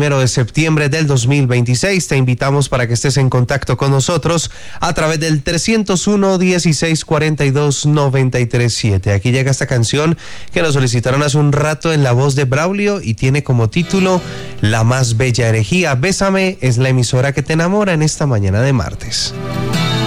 1 de septiembre del 2026. Te invitamos para que estés en contacto con nosotros a través del 301-1642-937. Aquí llega esta canción que nos solicitaron hace un rato en la voz de Braulio y tiene como título La más bella herejía. Bésame es la emisora que te enamora en esta mañana de martes.